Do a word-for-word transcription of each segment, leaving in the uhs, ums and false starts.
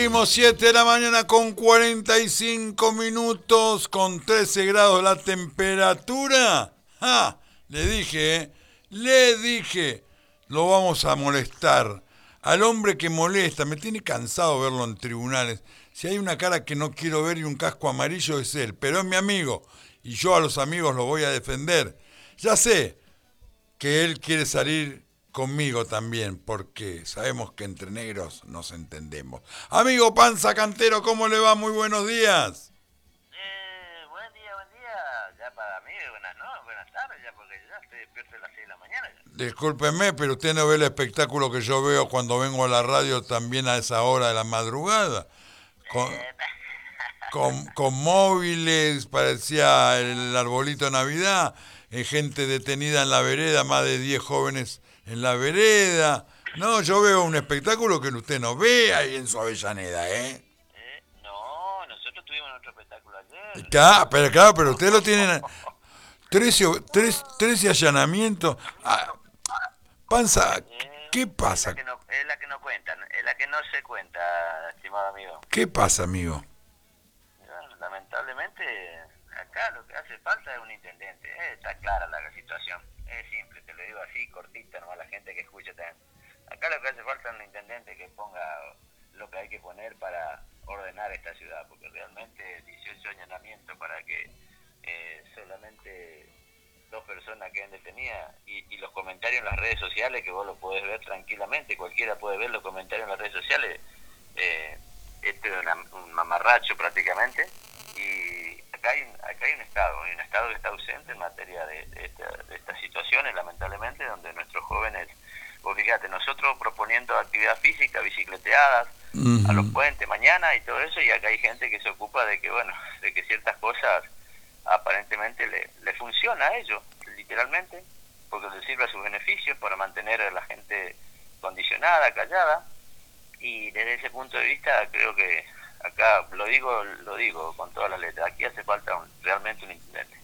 Seguimos, siete de la mañana con cuarenta y cinco minutos, con trece grados la temperatura. ¡Ja! Le dije, ¿eh? Le dije, lo vamos a molestar. Al hombre que molesta, me tiene cansado verlo en tribunales. Si hay una cara que no quiero ver y un casco amarillo es él, pero es mi amigo y yo a los amigos los voy a defender. Ya sé que él quiere salir conmigo también, porque sabemos que entre negros nos entendemos. Amigo Panza Cantero, ¿cómo le va? Muy buenos días. Eh, buen día, buen día. Ya para mí, buenas noches, buenas tardes, ya porque ya estoy despierto a las seis de la mañana. Ya. Discúlpeme, pero usted no ve el espectáculo que yo veo cuando vengo a la radio también a esa hora de la madrugada. Con, Eh, con, con móviles, parecía el arbolito de Navidad, eh, gente detenida en la vereda, más de diez jóvenes en la vereda. No, yo veo un espectáculo que usted no ve ahí en su Avellaneda, ¿eh? eh, no, nosotros tuvimos nuestro espectáculo ayer. Claro, pero claro, pero ustedes lo tienen trece, tres- trece allanamientos. Ah, Panza, Eh, ¿qué es la pasa? que no, es la que no cuentan, es la que no se cuenta, estimado amigo. ¿Qué pasa, amigo? Bueno, lamentablemente, acá lo que hace falta es un intendente. Eh, está clara la situación. Es simple, te lo digo así, cortita, nomás la gente que escucha también. Acá lo que hace falta es un intendente que ponga lo que hay que poner para ordenar esta ciudad, porque realmente dieciocho allanamientos para que eh, solamente dos personas queden detenidas y, y los comentarios en las redes sociales, que vos lo podés ver tranquilamente, cualquiera puede ver los comentarios en las redes sociales. Eh, este es una, un mamarracho prácticamente, y acá hay, acá hay un Estado, hay un Estado que está ausente en materia de, de, esta, de estas situaciones, lamentablemente, donde nuestros jóvenes, vos fíjate, nosotros proponiendo actividad física, bicicleteadas, a los Ujú. puentes mañana y todo eso, y acá hay gente que se ocupa de que, bueno, de que ciertas cosas aparentemente le, le funciona a ellos, literalmente, porque les sirve a sus beneficios para mantener a la gente condicionada, callada. Y desde ese punto de vista creo que acá, lo digo lo digo con todas las letras, aquí hace falta un, realmente un intendente.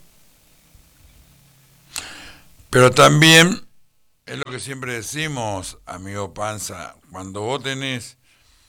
Pero también es lo que siempre decimos, amigo Panza, cuando vos tenés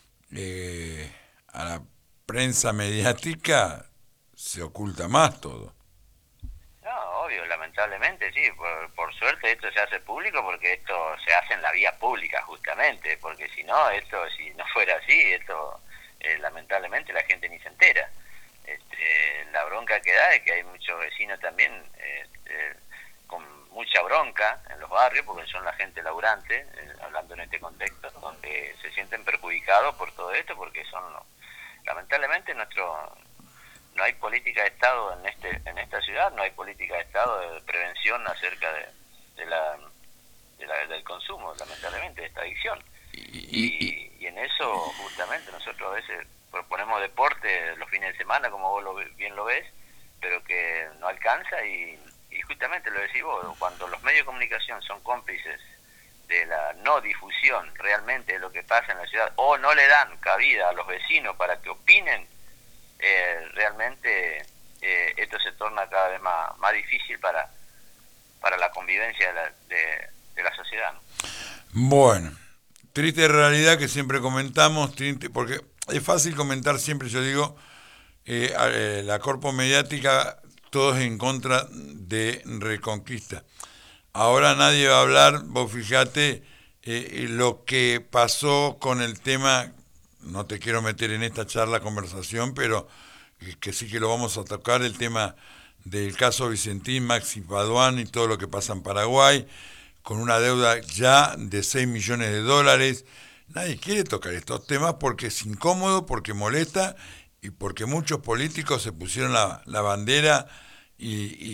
eh, a la prensa mediática, se oculta más todo. No, obvio, lamentablemente sí, por, por suerte esto se hace público porque esto se hace en la vía pública justamente, porque si no, esto, si no fuera así, esto eh, lamentablemente la gente ni se entera. Este, la bronca que da es que hay muchos vecinos también eh, eh, con mucha bronca en los barrios, porque son la gente laburante, eh, hablando en este contexto, donde se sienten perjudicados por todo esto, porque son, lamentablemente, nuestro no hay política de Estado en este en esta ciudad, no hay política de Estado de prevención acerca de, de la, de la del consumo, lamentablemente, de esta adicción. Y, y- Y, y en eso, justamente, nosotros a veces proponemos deporte los fines de semana, como vos lo, bien lo ves, pero que no alcanza, y, y justamente lo decís vos, cuando los medios de comunicación son cómplices de la no difusión realmente de lo que pasa en la ciudad, o no le dan cabida a los vecinos para que opinen, eh, realmente eh, esto se torna cada vez más, más difícil para, para la convivencia de la, de, de la sociedad, ¿no? bueno, triste realidad que siempre comentamos, triste, porque es fácil comentar siempre, yo digo, eh, a- eh, la corpo mediática, todos en contra de Reconquista. Ahora nadie va a hablar, vos fijate, eh, lo que pasó con el tema, no te quiero meter en esta charla, conversación, pero eh, que sí que lo vamos a tocar, el tema del caso Vicentín, Maxi Paduan y todo lo que pasa en Paraguay, con una deuda ya de seis millones de dólares. Nadie quiere tocar estos temas porque es incómodo, porque molesta y porque muchos políticos se pusieron la, la bandera y,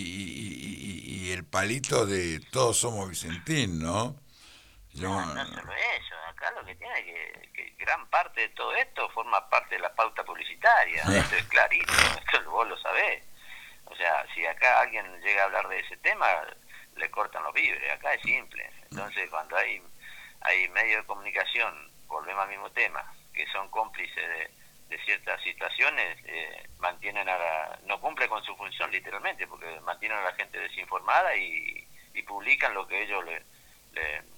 y, y, y el palito de todos somos Vicentín, ¿no? Yo, No, no solo eso, acá lo que tiene es que, que gran parte de todo esto forma parte de la pauta publicitaria, esto es clarito, esto vos lo sabés. O sea, si acá alguien llega a hablar de ese tema, le cortan los víveres, acá es simple. Entonces, cuando hay hay medios de comunicación, volvemos al mismo tema, que son cómplices de, de ciertas situaciones, eh, mantienen a la, no cumple con su función literalmente, porque mantienen a la gente desinformada y, y publican lo que ellos le, le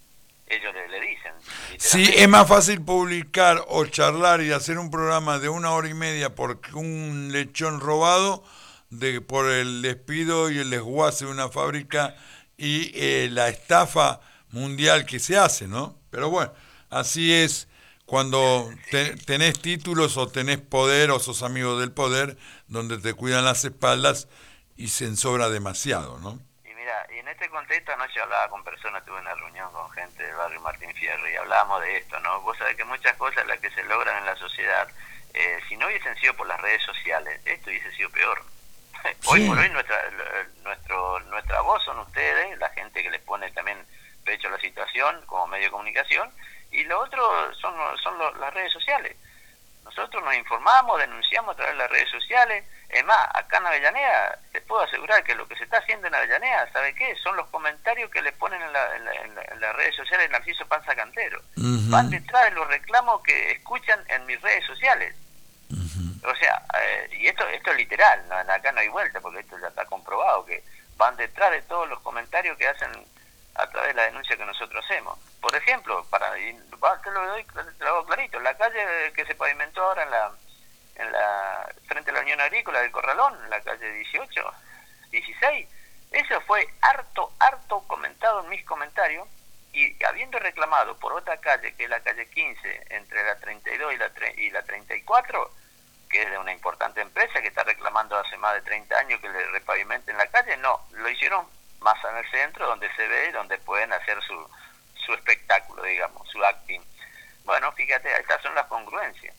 ellos le, le dicen. Sí, es más fácil publicar o charlar y hacer un programa de una hora y media por un lechón robado de por el despido y el desguace de una fábrica y eh, la estafa mundial que se hace, ¿no? Pero bueno, así es cuando te, tenés títulos o tenés poder o sos amigo del poder, donde te cuidan las espaldas y se ensobra demasiado, ¿no? Y mira, y en este contexto anoche hablaba con personas, tuve una reunión con gente del barrio Martín Fierro y hablábamos de esto, ¿no? Vos sabés que muchas cosas las que se logran en la sociedad, eh, si no hubiesen sido por las redes sociales, esto hubiese sido peor. Hoy Sí. por hoy nuestra nuestro nuestra voz son ustedes, la gente que les pone también pecho a la situación como medio de comunicación, y lo otro son, son lo, las redes sociales. Nosotros nos informamos, denunciamos a través de las redes sociales. Es más, acá en Avellaneda, te puedo asegurar que lo que se está haciendo en Avellaneda, ¿sabe qué? Son los comentarios que le ponen en, la, en, la, en, la, en las redes sociales Narciso Panza Cantero. Uh-huh. Van detrás de los reclamos que escuchan en mis redes sociales. Uh-huh. O sea, eh, y esto esto es literal, ¿no? Acá no hay vuelta, porque esto ya está comprobado, que van detrás de todos los comentarios que hacen a través de la denuncia que nosotros hacemos. Por ejemplo, para y, te lo doy te lo hago clarito, la calle que se pavimentó ahora en la en la frente a la Unión Agrícola del Corralón, en la calle dieciocho, dieciséis, eso fue harto, harto comentado en mis comentarios, y habiendo reclamado por otra calle, que es la calle quince, entre la treinta y dos y la, y la treinta y cuatro, que es de una importante empresa que está reclamando hace más de treinta años que le repavimenten la calle, no, lo hicieron más en el centro, donde se ve, donde pueden hacer su, su espectáculo, digamos, su acting. Bueno, fíjate, estas son las congruencias.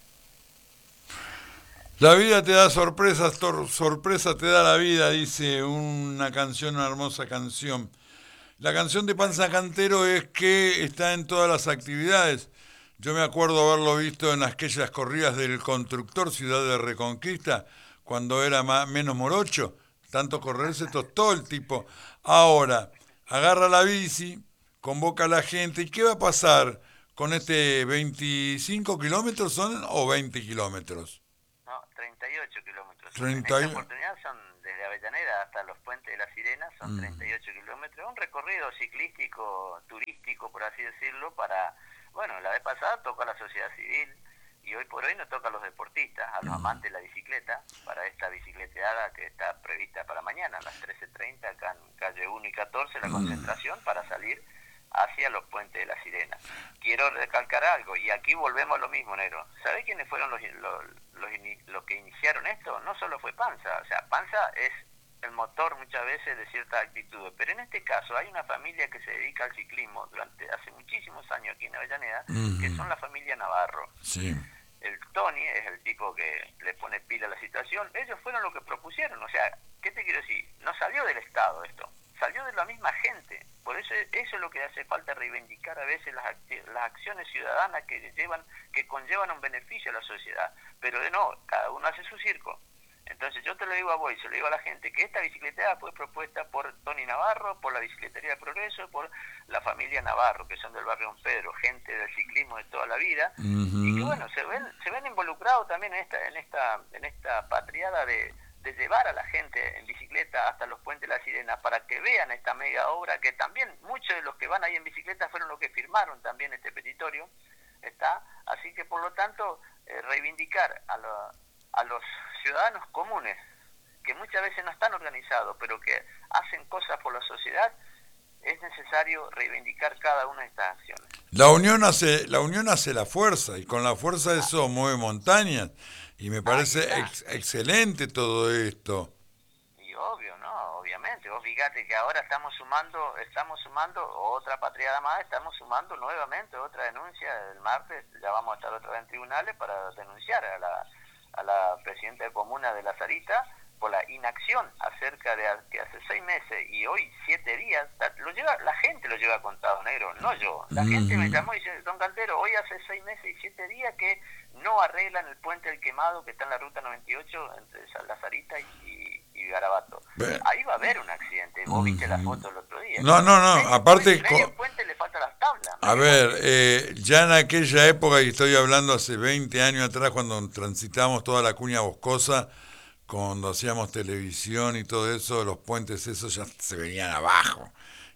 La vida te da sorpresas, sorpresa te da la vida, dice una canción, una hermosa canción. La canción de Panza Cantero es que está en todas las actividades. Yo me acuerdo haberlo visto en aquellas corridas del Constructor, Ciudad de Reconquista, cuando era más, menos morocho, tanto correrse, todo el tipo. Ahora, agarra la bici, convoca a la gente, ¿y qué va a pasar con este veinticinco kilómetros son o veinte kilómetros? No, treinta y ocho kilómetros. treinta En esta oportunidad son desde Avellaneda hasta los Puentes de la Sirena, son mm. treinta y ocho kilómetros. Un recorrido ciclístico, turístico, por así decirlo, para... Bueno, la vez pasada tocó a la sociedad civil y hoy por hoy nos toca a los deportistas, a los mm. amantes de la bicicleta, para esta bicicleteada que está prevista para mañana, a las trece treinta, acá en calle uno y catorce, la mm. concentración para salir hacia los Puentes de la Sirena. Quiero recalcar algo, y aquí volvemos a lo mismo, negro. ¿Sabés quiénes fueron los, los, los, los que iniciaron esto? No solo fue Panza, o sea, Panza es el motor muchas veces de ciertas actitudes, pero en este caso hay una familia que se dedica al ciclismo durante hace muchísimos años aquí en Avellaneda, uh-huh. que son la familia Navarro. Sí. El Tony es el tipo que le pone pila a la situación. Ellos fueron los que propusieron, o sea, ¿qué te quiero decir? No salió del Estado esto, salió de la misma gente. Por eso eso es lo que hace falta, reivindicar a veces las, las acciones ciudadanas que llevan, que conllevan un beneficio a la sociedad. Pero de no, cada uno hace su circo. Entonces yo te lo digo a vos y se lo digo a la gente, que esta bicicleteada fue propuesta por Tony Navarro, por la Bicicletería del Progreso, por la familia Navarro, que son del barrio Don Pedro, gente del ciclismo de toda la vida, uh-huh. y que bueno, se ven, se ven involucrados también en esta, en esta, en esta patriada de, de llevar a la gente en bicicleta hasta los Puentes de la Sirena para que vean esta mega obra, que también muchos de los que van ahí en bicicleta fueron los que firmaron también este petitorio, está, así que por lo tanto eh, reivindicar a, lo, a los ciudadanos comunes, que muchas veces no están organizados, pero que hacen cosas por la sociedad, es necesario reivindicar cada una de estas acciones. La unión hace, la unión hace la fuerza, y con la fuerza eso mueve montañas, y me parece ex, excelente todo esto. Y obvio, ¿no? Obviamente, vos fíjate que ahora estamos sumando, estamos sumando otra patriada más, estamos sumando nuevamente otra denuncia. El martes ya vamos a estar otra vez en tribunales para denunciar a la a la presidenta de comuna de La Sarita por la inacción acerca de que hace seis meses y hoy siete días, lo lleva, la gente lo lleva contado, negro, no yo. La uh-huh. gente me llamó y dice, don Cantero, hoy hace seis meses y siete días que no arreglan el puente del Quemado que está en la ruta noventa y ocho entre La Sarita y, y Garabato. Bien. Ahí va a haber un accidente, vos uh-huh. viste la foto el otro día. No, no, no, medio, aparte... Medio co- puente le falta las tablas. A ver, eh, ya en aquella época, y estoy hablando hace veinte años atrás, cuando transitamos toda la cuña boscosa, cuando hacíamos televisión y todo eso, los puentes esos ya se venían abajo.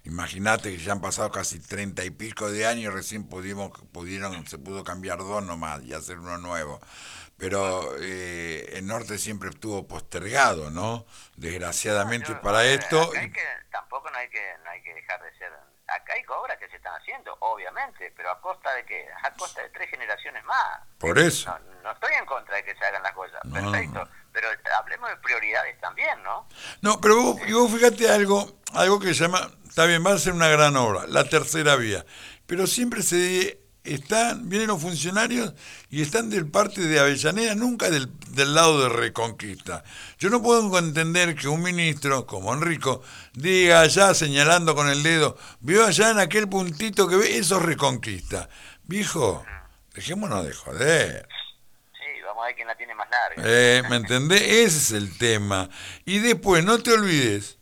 Imagínate que ya han pasado casi treinta y pico de años y recién pudimos, pudieron, se pudo cambiar dos nomás y hacer uno nuevo. Pero eh, el norte siempre estuvo postergado, ¿no? No, Desgraciadamente yo, a para ver, esto. acá hay Y que, tampoco no hay que, no hay que dejar de ser, acá hay obras que se están haciendo, obviamente, pero a costa de qué, a costa de tres generaciones más. por eso. No, no estoy en contra de que se hagan las cosas, No, perfecto, no. pero hablemos de prioridades también, ¿no? No, pero vos, y vos fíjate algo, algo que se llama, está bien, va a ser una gran obra, la tercera vía, pero siempre se están, vienen los funcionarios y están del parte de Avellaneda, nunca del, del lado de Reconquista. Yo no puedo entender que un ministro como Enrico diga allá señalando con el dedo, veo allá en aquel puntito que ve, eso es Reconquista. Viejo, dejémonos de joder. Sí, vamos a ver quién la tiene más larga. Eh, ¿Me entendés? Ese es el tema. Y después, no te olvides,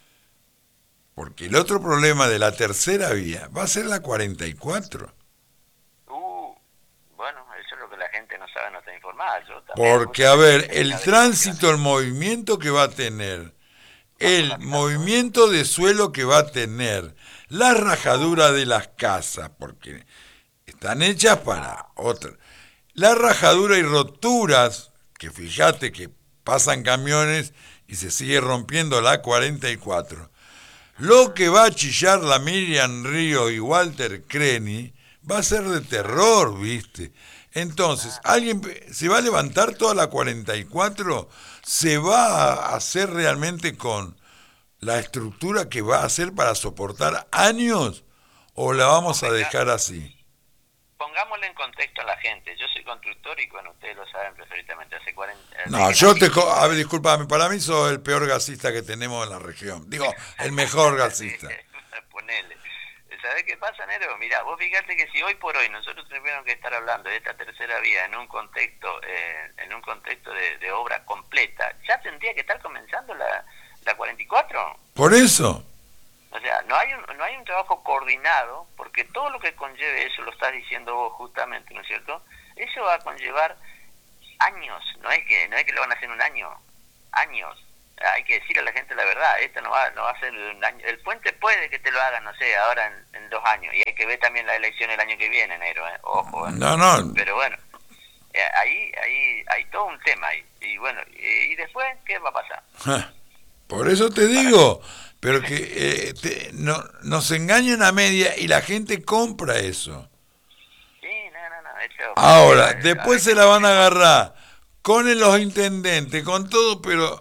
porque el otro problema de la tercera vía va a ser la cuarenta y cuatro. Uh, bueno, eso es lo que la gente no sabe, no está informada. Yo también, Porque, a ver, justamente, el la tránsito, averiguación. el movimiento que va a tener, Vamos el laminando, ¿eh? movimiento de suelo que va a tener, la rajadura de las casas, porque están hechas para otra. La rajadura y roturas, que fíjate que pasan camiones y se sigue rompiendo la cuarenta y cuatro. Lo que va a chillar la Miriam Río y Walter Creni va a ser de terror, ¿viste? Entonces, alguien se va a levantar toda la cuarenta y cuatro, se va a hacer realmente con la estructura que va a hacer para soportar años o la vamos a dejar así. Pongámosle en contexto a la gente. Yo soy constructor y, bueno, ustedes lo saben perfectamente. Hace cuarenta... No, yo te... A ver, discúlpame, para mí sos el peor gasista que tenemos en la región. Digo, el mejor gasista. Ponele. ¿Sabés qué pasa, Nero? Mirá, vos fíjate que si hoy por hoy nosotros tenemos que estar hablando de esta tercera vía en un contexto eh, en un contexto de, de obra completa, ya tendría que estar comenzando la, la cuarenta y cuatro. Por eso. O sea, no hay un, no hay un trabajo coordinado, porque todo lo que conlleve eso, lo estás diciendo vos justamente, ¿no es cierto? Eso va a conllevar años, no es que no es que lo van a hacer en un año, años. Hay que decirle a la gente la verdad, esto no va no va a ser un año. El puente puede que te lo hagan, no sé, ahora en, en dos años, y hay que ver también la elección el año que viene, enero, ¿eh? Ojo, ¿eh? No, no. Pero bueno, eh, ahí ahí hay todo un tema ahí. Y bueno, y, y después, ¿qué va a pasar? Por eso te digo, pero que eh, te, no, nos engañan a media y la gente compra eso. Sí, no, no, no. Hecho, Ahora, eh, después se la van a agarrar con los intendentes, con todo, pero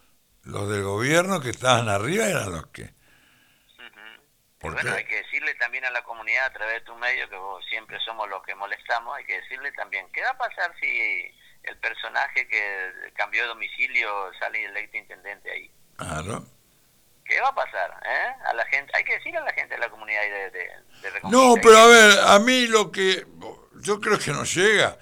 los del gobierno que estaban arriba eran los que... Uh-huh. ¿Por Bueno, qué? hay que decirle también a la comunidad a través de tu medio, que vos siempre somos los que molestamos, hay que decirle también, ¿qué va a pasar si el personaje que cambió de domicilio sale electo intendente ahí? Claro. ¿Qué va a pasar? ¿Eh? A la gente, hay que decirle a la gente de la comunidad de, de, de Reconquista. No, pero a ver, a mí lo que yo creo que nos llega,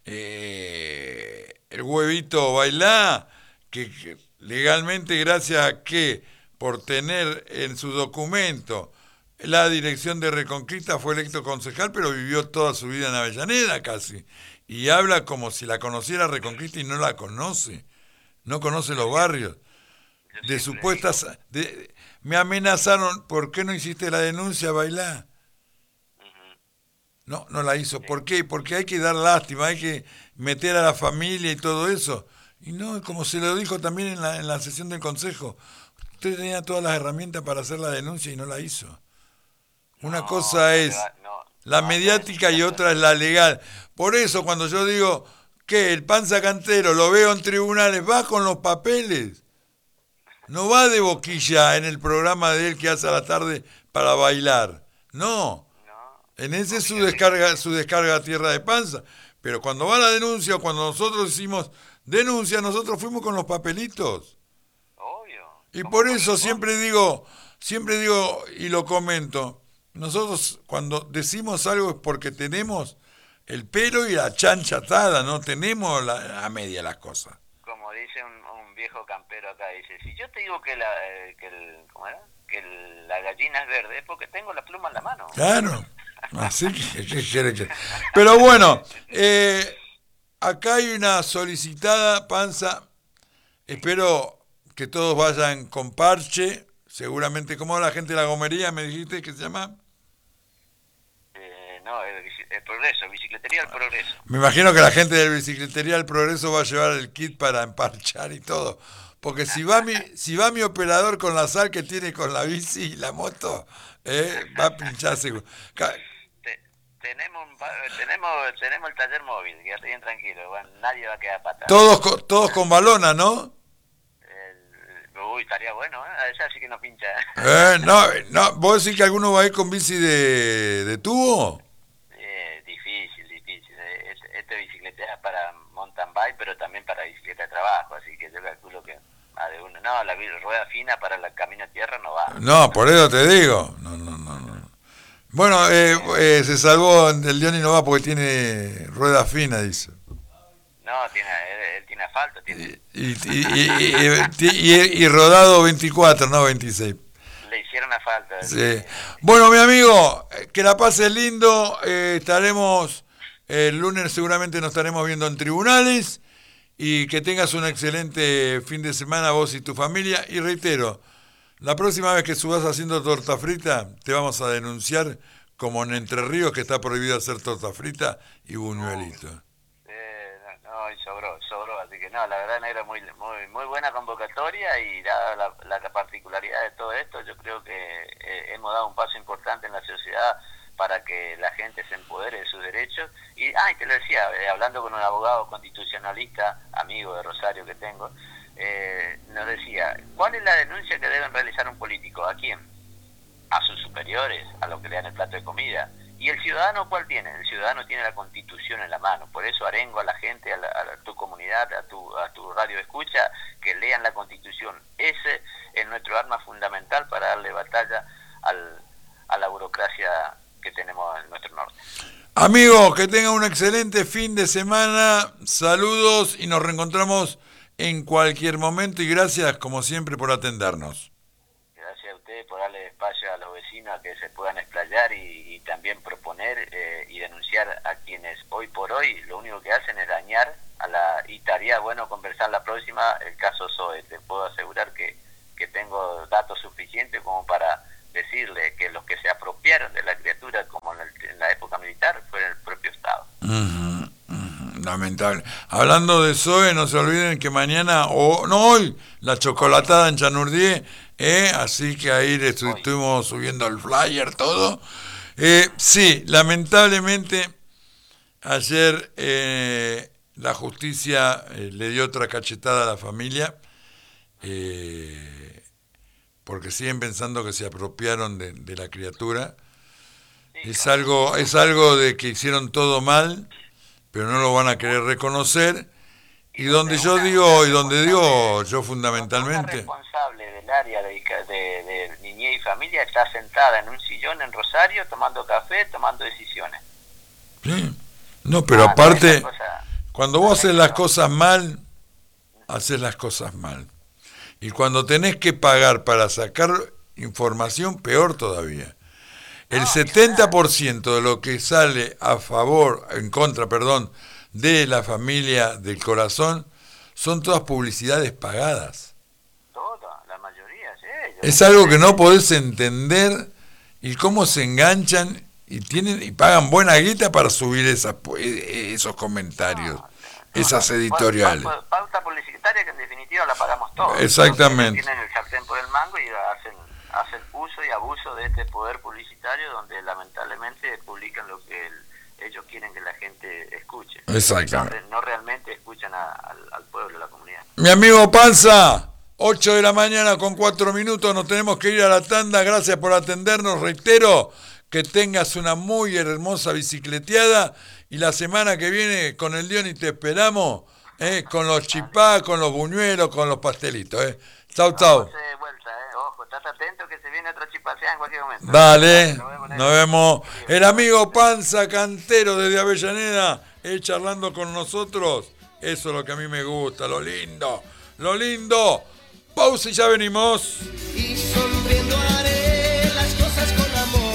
eh, el huevito bailá, que, que legalmente gracias a que por tener en su documento la dirección de Reconquista fue electo concejal, pero vivió toda su vida en Avellaneda casi, y habla como si la conociera Reconquista y no la conoce, no conoce los barrios. De supuestas... De, me amenazaron, ¿por qué no hiciste la denuncia, Bailá? Uh-huh. No, no la hizo. ¿Por qué? Porque hay que dar lástima, hay que meter a la familia y todo eso. Y no, como se lo dijo también en la, en la sesión del consejo, usted tenía todas las herramientas para hacer la denuncia y no la hizo. Una No, cosa no es va, no, la no mediática y otra es la legal. Por eso cuando yo digo que el Panza Cantero lo veo en tribunales, va con los papeles. No va de boquilla en el programa de él que hace a la tarde para bailar. No. no, En ese no, es su fíjate. descarga, su descarga a tierra de panza. Pero cuando va la denuncia, cuando nosotros hicimos denuncia, nosotros fuimos con los papelitos. Obvio. Y ¿Cómo por eso corresponde? siempre digo, siempre digo y lo comento, nosotros cuando decimos algo es porque tenemos el pelo y la chancha atada, no tenemos la, a media las cosas. Como dice un, un viejo campero acá, dice, si yo te digo que la eh, que el, ¿cómo era? Que el, la gallina es verde, es porque tengo la pluma en la mano. Claro, así que, ¿qué quiere que...? Pero bueno, eh, acá hay una solicitada, Panza, espero que todos vayan con parche, seguramente, ¿cómo la gente de la gomería me dijiste que se llama? Eh, no, el, el Progreso, Bicicletería El Progreso. Me imagino que la gente de Bicicletería El Progreso va a llevar el kit para emparchar y todo. Porque si va mi, si va mi operador con la sal que tiene con la bici y la moto, eh, va a pinchar seguro. Te, tenemos, un, tenemos, tenemos el taller móvil, quédate bien tranquilo, bueno, nadie va a quedar patada. Todos con, todos con balona, ¿no? El, uy, estaría bueno, ¿eh? Esa sí que no pincha. Eh, no, no, ¿vos decís que alguno va a ir con bici de, de tubo? Eh, difícil, difícil. Este, este bicicleta es para mountain bike, pero también para bicicleta de trabajo, así que yo calculo que más de uno. No, la rueda fina para el camino a tierra no va. No, por eso te digo. No, no, no, no. Bueno, eh, eh, se salvó el Diony no va porque tiene rueda fina, dice. No, tiene, él, él tiene asfalto. Tiene... Y, y, y, y, y, y rodado veinticuatro, no veintiséis. Le hicieron asfalto. Sí. Bueno, mi amigo, que la pases lindo. Eh, estaremos, eh, el lunes seguramente nos estaremos viendo en tribunales. Y que tengas un excelente fin de semana vos y tu familia. Y reitero, la próxima vez que subas haciendo torta frita, te vamos a denunciar como en Entre Ríos, que está prohibido hacer torta frita y buñuelito. Eh, no, no, y sobró, sobró. Así que no, la verdad, negro, muy, muy, muy buena convocatoria. Y dada la, la particularidad de todo esto, yo creo que eh, hemos dado un paso importante en la sociedad para que la gente se empodere de sus derechos. Y, ah, y te lo decía, eh, hablando con un abogado constitucionalista, amigo de Rosario que tengo, eh, nos decía, ¿cuál es la denuncia que deben realizar un político? ¿A quién? A sus superiores, a los que le dan el plato de comida. ¿Y el ciudadano cuál tiene? El ciudadano tiene la Constitución en la mano. Por eso arengo a la gente, a, la, a tu comunidad, a tu, a tu radio escucha, que lean la Constitución. Ese es nuestro arma fundamental para darle batalla al, a la burocracia que tenemos en nuestro norte. Amigos, que tengan un excelente fin de semana, saludos y nos reencontramos en cualquier momento y gracias como siempre por atendernos. Gracias a ustedes por darle espacio a los vecinos a que se puedan explayar y, y también proponer eh, y denunciar a quienes hoy por hoy lo único que hacen es dañar a la... Y estaría bueno conversar la próxima el caso Zoe. Te puedo asegurar que, que tengo datos suficientes como para decirle que los que se apropiaron de la criatura como en, el, en la época militar fue el propio Estado. Uh-huh, uh-huh, lamentable. Hablando de Zoe, no se olviden que mañana, o no hoy, la chocolatada en Chanurdié, eh, así que ahí le estu- estuvimos subiendo el flyer, todo. Eh, sí, lamentablemente, ayer eh, la justicia eh, le dio otra cachetada a la familia, eh, porque siguen pensando que se apropiaron de, de la criatura. Sí, es claro. algo es algo de que hicieron todo mal, pero no lo van a querer reconocer. Y, y donde yo una, digo, una y donde digo yo fundamentalmente... Una responsable del área de, de, de niñez y familia está sentada en un sillón en Rosario tomando café, tomando decisiones. Sí. No, pero ah, aparte, no cosa, cuando vos haces las cosas mal, haces las cosas mal. Y cuando tenés que pagar para sacar información, peor todavía. El no, setenta por ciento de lo que sale a favor, en contra, perdón, de la familia del corazón, son todas publicidades pagadas. Todas, la mayoría, sí. Es algo que no podés entender y cómo se enganchan y tienen y pagan buena guita para subir esas, esos comentarios. No. No, esas no, editoriales. Pauta, pauta publicitaria que en definitiva la pagamos todos. Exactamente. Tienen el sartén por el mango y hacen, hacen uso y abuso de este poder publicitario donde lamentablemente publican lo que el, ellos quieren que la gente escuche. Exactamente. No, no realmente escuchan a, al, al pueblo, a la comunidad. Mi amigo Panza, ocho de la mañana con cuatro minutos, nos tenemos que ir a la tanda. Gracias por atendernos, reitero. Que tengas una muy hermosa bicicleteada y la semana que viene con el Diony te esperamos, eh, con los chipá, con los buñuelos, con los pastelitos. Eh. Chau, chau. De vuelta, eh. Ojo, estás atento que se viene otra chipaseada en cualquier momento. Dale, nos vemos. Nos vemos. El amigo Panza Cantero desde Avellaneda, eh, charlando con nosotros. Eso es lo que a mí me gusta, lo lindo, lo lindo. Pausa y ya venimos. Y sonriendo haré las cosas con amor.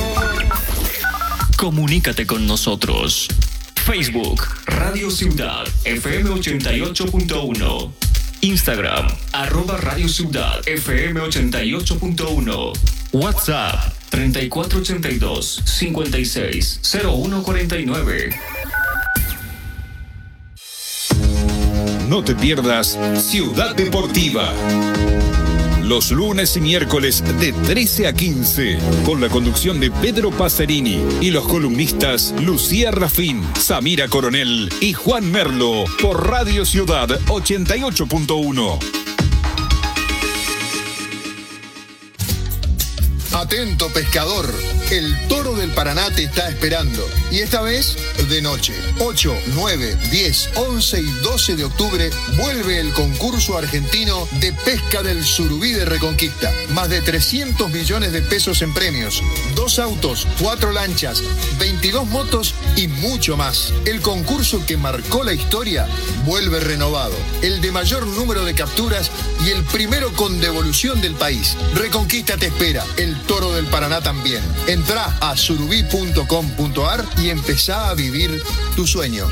Comunícate con nosotros. Facebook, Radio Ciudad, F M ochenta y ocho punto uno. Instagram, arroba Radio Ciudad F M ochenta y ocho punto uno. WhatsApp, treinta y cuatro ochenta y dos, cincuenta y seis, cero uno cuarenta y nueve. No te pierdas Ciudad Deportiva. Los lunes y miércoles de trece a quince, con la conducción de Pedro Pacerini y los columnistas Lucía Rafín, Samira Coronel y Juan Merlo, por Radio Ciudad ochenta y ocho punto uno. Atento, pescador, el Toro del Paraná te está esperando. Y esta vez de noche. ocho, nueve, diez, once y doce de octubre vuelve el concurso argentino de pesca del Surubí de Reconquista. Más de trescientos millones de pesos en premios. Dos autos, cuatro lanchas, veintidós motos y mucho más. El concurso que marcó la historia vuelve renovado. El de mayor número de capturas y el primero con devolución del país. Reconquista te espera. El Toro del Paraná también. Entrá a surubí punto com punto ar y empezá a vivir tu sueño.